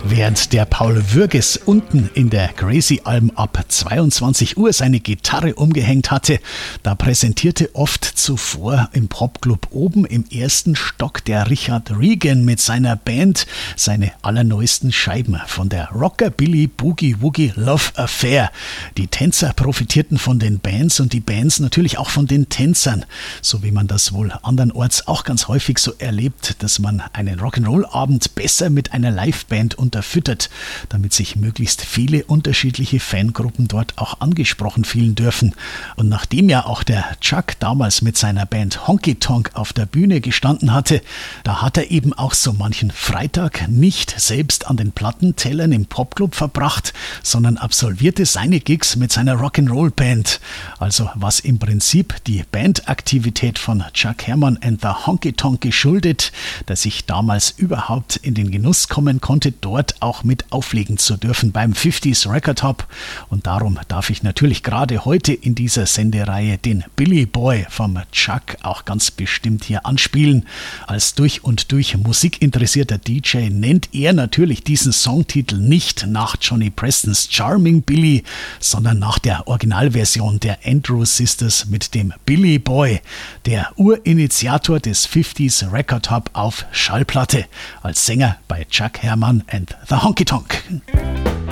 Während der Paul Würges unten in der Crazy-Alm ab 22 Uhr seine Gitarre umgehängt hatte, da präsentierte oft zuvor im Popclub oben im ersten Stock der Richard Regan mit seiner Band seine allerneuesten Scheiben von der Rockabilly Boogie Woogie Love Affair. Die Tänzer profitierten von den Bands und die Bands natürlich auch von den Tänzern, so wie man das wohl andernorts auch ganz häufig so erlebt, dass man einen Rock'n'Roll-Abend besser mit einer Liveband unterfüttert, damit sich möglichst viele unterschiedliche Fangruppen dort auch angesprochen fühlen dürfen. Und nachdem ja auch der Chuck damals mit seiner Band Honky Tonk auf der Bühne gestanden hatte, da hat er eben auch so manchen Freitag nicht selbst an den Plattentellern im Popclub verbracht, sondern absolvierte seine Gigs mit seiner Rock'n'Roll-Band. Also was im Prinzip die Bandaktivität von Chuck Herrmann and the Honky Tonk geschuldet, dass ich damals überhaupt in den Genuss kommen konnte, dort auch mit auflegen zu dürfen beim 50s Record Hop. Und darum darf ich natürlich gerade heute in dieser Sendereihe den Billy Boy vom Chuck auch ganz bestimmt hier anspielen. Als durch und durch musikinteressierter DJ nennt er natürlich diesen Songtitel nicht nach Johnny Prestons Charming Billy, sondern nach der Originalversion der Andrew Sisters mit dem Billy Boy, der Urinitiator des 50s Record Hop auf Schallplatte, als Sänger bei Chuck Herrmann and the Honky Tonk.